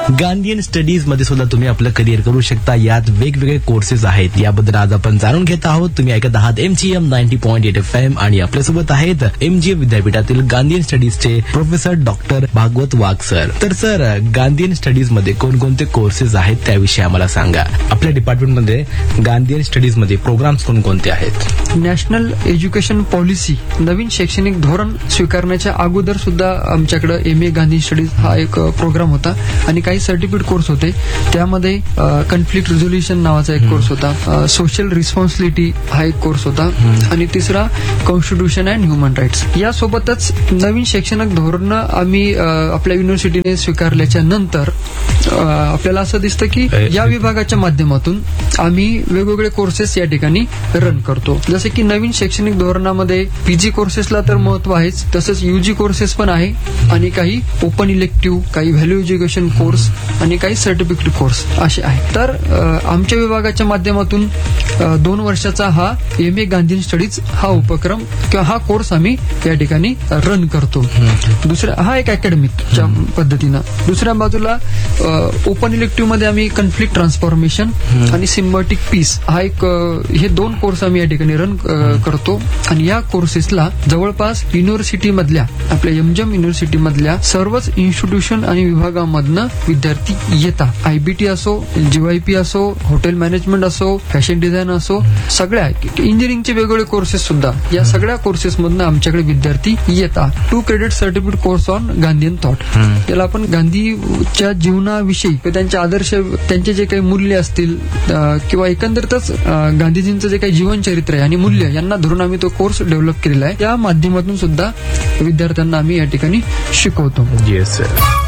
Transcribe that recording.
Gandhian studies मध्ये सुद्धा तुम्ही आपलं करिअर करू शकता. यात वेगवेगळे कोर्सेस आहेत, याबद्दल आज आपण जाणून घेत आहोत. तुम्ही ऐकत आहात MGM 90.8 FM आणि आपल्यासोबत आहेत MGM विद्यापीठातील गांधीयन स्टडीजचे प्रोफेसर डॉक्टर भागवत वाघ सर. तर सर, गांधीयन स्टडीज मध्ये कोणकोणते कोर्सेस आहेत त्याविषयी आम्हाला सांगा. आपल्या डिपार्टमेंटमध्ये गांधीयन स्टडीज मध्ये प्रोग्राम्स कोणकोणते आहेत? नॅशनल एज्युकेशन पॉलिसी नवीन शैक्षणिक धोरण स्वीकारण्याच्या अगोदर सुद्धा आमच्याकडे MA गांधी स्टडीज हा एक प्रोग्राम होता आणि काही सर्टिफिकेट कोर्स होते. त्यामध्ये कन्फ्लिक्ट रिझोल्युशन नावाचा एक कोर्स होता, सोशल रिस्पॉन्सिबिलिटी हा एक कोर्स होता आणि तिसरा कॉन्स्टिट्यूशन अँड ह्युमन राईट्स. यासोबतच नवीन शैक्षणिक धोरण आम्ही आपल्या युनिव्हर्सिटीने स्वीकारल्याच्या नंतर आपल्याला असं दिसतं की या विभागाच्या माध्यमातून आम्ही वेगवेगळे कोर्सेस या ठिकाणी रन करतो. जसे की नवीन शैक्षणिक धोरणामध्ये PG कोर्सेसला तर महत्व आहेच, तसंच UG कोर्सेस पण आहे आणि काही ओपन इलेक्टिव्ह, काही व्हॅल्यू एज्युकेशन कोर्स आणि काही सर्टिफिकेट कोर्स असे आहेत. तर आमच्या विभागाच्या माध्यमातून 2 वर्षाचा हा MA गांधी स्टडीज हा उपक्रम किंवा हा कोर्स आम्ही या ठिकाणी रन करतो. दुसरा हा एक अकॅडमिकच्या पद्धतीनं. दुसऱ्या बाजूला ओपन इलेक्टिव्ह मध्ये आम्ही कन्फ्लिक्ट ट्रान्सफॉर्मेशन आणि सिम्बायोटिक पीस हा एक हे 2 कोर्स आम्ही या ठिकाणी रन करतो आणि या कोर्सेसला जवळपास युनिव्हर्सिटी मधल्या आपल्या MGM युनिव्हर्सिटी मधल्या सर्वच इन्स्टिट्यूशन आणि विभागामधनं विद्यार्थी येतात. IBT असो, GYP असो, हॉटेल मॅनेजमेंट असो, फॅशन डिझाईन असो, सगळ्या इंजिनिअरिंगचे वेगवेगळे कोर्सेस सुद्धा या सगळ्या कोर्सेस मधनं आमच्याकडे विद्यार्थी येतात. 2 credit certificate course on Gandhian thought. याला आपण गांधीच्या जीवनाविषयी, त्यांचे आदर्श, त्यांचे जे काही मूल्य असतील किंवा एकंदरीतच गांधीजींचं जे काही जीवनचरित्र आहे आणि मूल्य यांना धरून आम्ही तो कोर्स डेव्हलप केलेला आहे. त्या माध्यमातून सुद्धा विद्यार्थ्यांना आम्ही या ठिकाणी शिकवतो. Yes sir.